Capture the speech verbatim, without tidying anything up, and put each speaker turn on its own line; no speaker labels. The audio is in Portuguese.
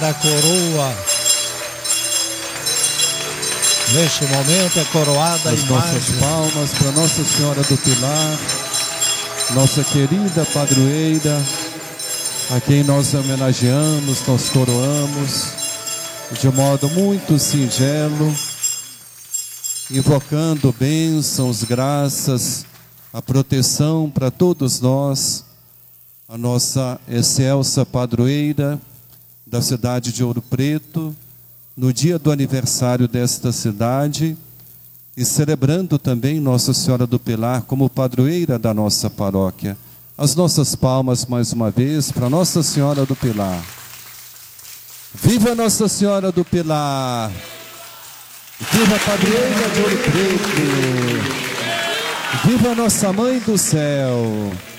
da coroa. Neste momento é coroada a
as nossas palmas para Nossa Senhora do Pilar, nossa querida padroeira, a quem nós homenageamos, nós coroamos, de modo muito singelo, invocando bênçãos, graças, a proteção para todos nós, a nossa excelsa padroeira da cidade de Ouro Preto, no dia do aniversário desta cidade, e celebrando também Nossa Senhora do Pilar como padroeira da nossa paróquia. As nossas palmas mais uma vez para Nossa Senhora do Pilar. Viva Nossa Senhora do Pilar! Viva a padroeira de Ouro Preto! Viva Nossa Mãe do Céu!